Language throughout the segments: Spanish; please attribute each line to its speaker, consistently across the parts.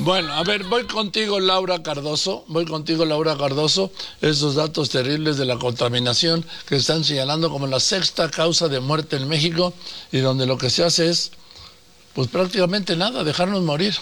Speaker 1: Bueno, a ver, voy contigo, Laura Cardoso, esos datos terribles de la contaminación que están señalando como la sexta causa de muerte en México y donde lo que se hace es, pues prácticamente nada, dejarnos morir.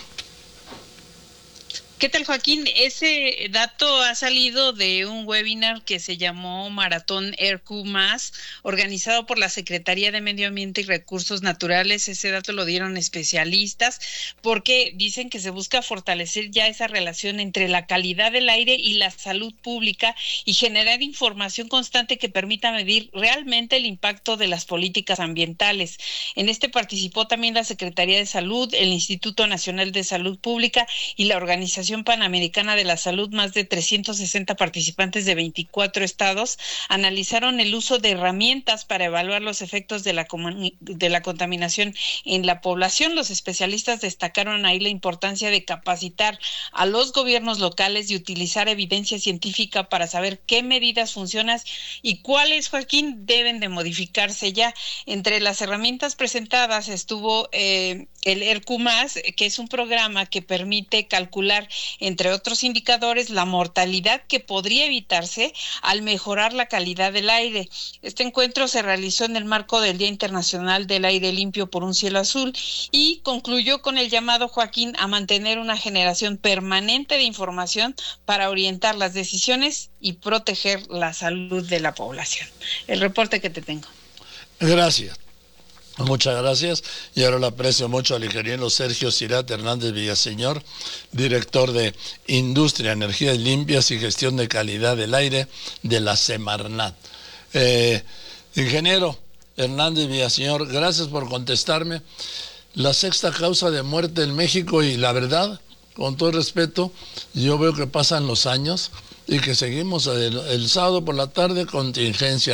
Speaker 2: ¿Qué tal, Joaquín? Ese dato ha salido de un webinar que se llamó Maratón ERQ+, organizado por la Secretaría de Medio Ambiente y Recursos Naturales. Ese dato lo dieron especialistas porque dicen que se busca fortalecer ya esa relación entre la calidad del aire y la salud pública y generar información constante que permita medir realmente el impacto de las políticas ambientales. En este participó también la Secretaría de Salud, el Instituto Nacional de Salud Pública y la Organización Panamericana de la Salud. Más de 360 participantes de 24 estados analizaron el uso de herramientas para evaluar los efectos de la contaminación en la población. Los especialistas destacaron ahí la importancia de capacitar a los gobiernos locales y utilizar evidencia científica para saber qué medidas funcionan y cuáles, Joaquín, deben de modificarse ya. Entre las herramientas presentadas estuvo el ERQ+, que es un programa que permite calcular, entre otros indicadores, la mortalidad que podría evitarse al mejorar la calidad del aire. Este encuentro se realizó en el marco del Día Internacional del Aire Limpio por un Cielo Azul y concluyó con el llamado, Joaquín, a mantener una generación permanente de información para orientar las decisiones y proteger la salud de la población. El reporte que te tengo.
Speaker 1: Gracias. Muchas gracias, y ahora le aprecio mucho al ingeniero Sergio Cirat Hernández Villaseñor, director de Industria, Energías Limpias y Gestión de Calidad del Aire de la Semarnat. Ingeniero Hernández Villaseñor, gracias por contestarme. La sexta causa de muerte en México, y la verdad, con todo respeto, yo veo que pasan los años y que seguimos el sábado por la tarde contingencia.